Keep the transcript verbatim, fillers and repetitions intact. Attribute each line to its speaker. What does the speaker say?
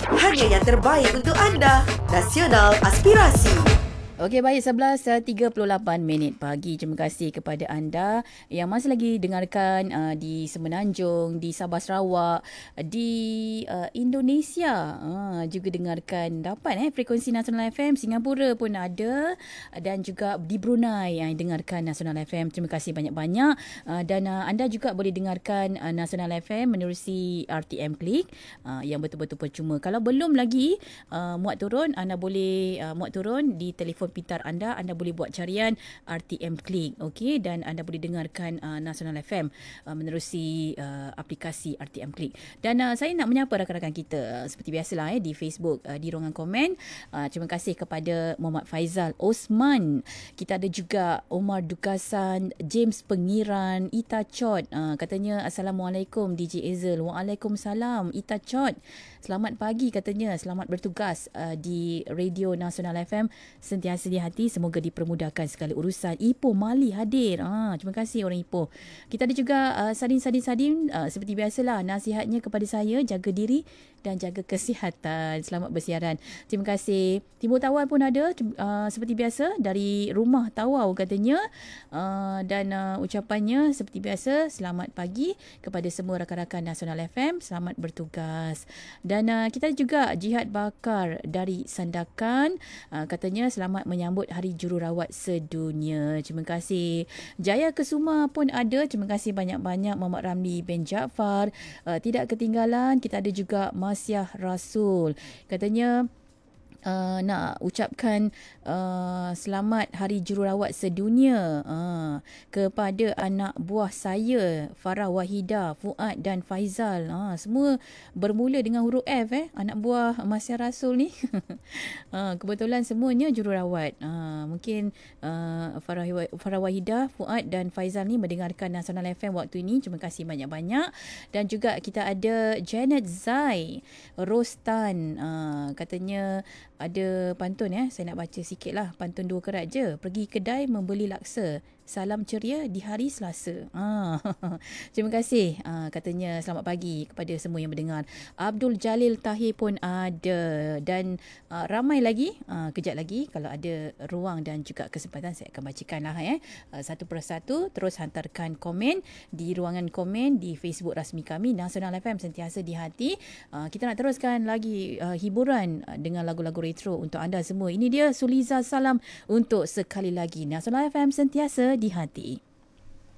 Speaker 1: Hanya yang terbaik untuk anda. Nasional Aspirasi.
Speaker 2: Okey, baik, sebelas tiga puluh lapan minit pagi. Terima kasih kepada anda yang masih lagi dengarkan uh, di Semenanjung, di Sabah Sarawak, di uh, Indonesia. Uh, juga dengarkan dapat eh frekuensi Nasional F M. Singapura pun ada, dan juga di Brunei yang dengarkan Nasional F M. Terima kasih banyak-banyak. Uh, dan uh, anda juga boleh dengarkan uh, Nasional F M menerusi R T M Klik uh, yang betul-betul percuma. Kalau belum lagi uh, muat turun, anda boleh uh, muat turun di telefon pintar anda, anda boleh buat carian R T M Klik, okey, dan anda boleh dengarkan uh, Nasional F M uh, menerusi uh, aplikasi R T M Klik. Dan uh, saya nak menyapa rakan-rakan kita uh, seperti biasalah eh di Facebook, uh, di ruangan komen. Uh, terima kasih kepada Muhammad Faizal Osman. Kita ada juga Omar Dukasan, James Pengiran, Ita Chot. Uh, katanya Assalamualaikum D J Ezel. Waalaikumsalam Ita Chot. Selamat pagi katanya, selamat bertugas uh, di Radio Nasional F M. Sentiasa di hati, semoga dipermudahkan segala urusan. Ipoh Mali hadir. Ah, terima kasih orang Ipoh. Kita ada juga uh, Sadin-Sadin-Sadin. Uh, seperti biasalah, nasihatnya kepada saya, jaga diri dan jaga kesihatan. Selamat bersiaran. Terima kasih. Timur Tawau pun ada, uh, seperti biasa, dari rumah Tawau katanya. Uh, dan uh, ucapannya seperti biasa, selamat pagi kepada semua rakan-rakan Nasional F M. Selamat bertugas. Dan uh, kita juga Jihad Bakar dari Sandakan. Uh, katanya selamat menyambut Hari Jururawat Sedunia. Terima kasih. Jaya Kesuma pun ada. Terima kasih banyak-banyak Muhammad Ramli bin Jaafar. Uh, tidak ketinggalan, kita ada juga Masyah Rasul. Katanya Uh, nak ucapkan uh, selamat Hari Jururawat Sedunia uh, kepada anak buah saya, Farah Wahidah, Fuad dan Faizal. Uh, semua bermula dengan huruf F eh, anak buah Masyah Rasul ni. uh, kebetulan semuanya jururawat. Uh, mungkin uh, Farah, Farah Wahidah, Fuad dan Faizal ni mendengarkan Nasional F M waktu ini. Terima kasih banyak-banyak. Dan juga kita ada Janet Zai Rostan. Uh, katanya ada pantun ya, saya nak baca sikit lah. Pantun dua kerat je. Pergi kedai membeli laksa, salam ceria di hari Selasa. Ah, terima kasih. Ah, katanya selamat pagi kepada semua yang mendengar. Abdul Jalil Tahir pun ada. Dan ah, ramai lagi. Ah, kejap lagi kalau ada ruang dan juga kesempatan, saya akan bacakan lah ya. Ah, satu persatu. Terus hantarkan komen di ruangan komen di Facebook rasmi kami, Nasional F M, sentiasa di hati. Ah, kita nak teruskan lagi ah, hiburan ah, dengan lagu-lagu retro untuk anda semua. Ini dia Suliza Salam untuk sekali lagi. Nasional F M, sentiasa di hati.